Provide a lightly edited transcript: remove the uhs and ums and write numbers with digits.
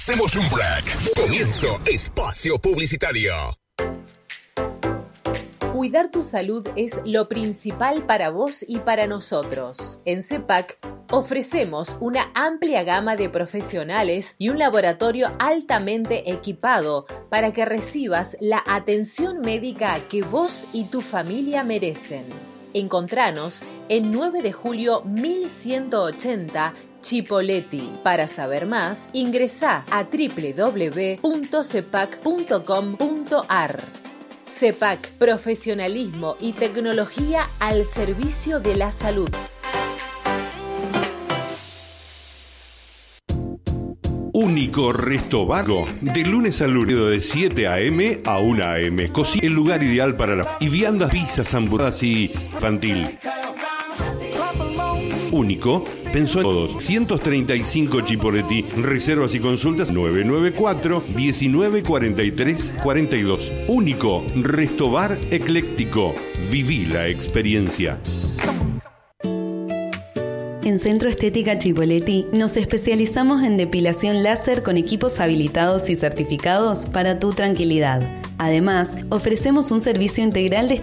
Hacemos un break. Comienzo espacio publicitario. Cuidar tu salud es lo principal para vos y para nosotros. En CEPAC ofrecemos una amplia gama de profesionales y un laboratorio altamente equipado para que recibas la atención médica que vos y tu familia merecen. Encontranos en 9 de julio 1180 Chipoleti. Para saber más, ingresá a www.cepac.com.ar. CEPAC, profesionalismo y tecnología al servicio de la salud. Único Resto Vago, de lunes a lunes de 7 a.m. a 1 a.m. Cocina, el lugar ideal para la... y viandas, pizzas, hamburguesas y infantil. Único, pensó en todos. 135 Chipoleti. Reservas y consultas 994-1943-42. Único Resto Bar Ecléctico. Viví la experiencia. En Centro Estética Chipoleti nos especializamos en depilación láser con equipos habilitados y certificados para tu tranquilidad. Además, ofrecemos un servicio integral de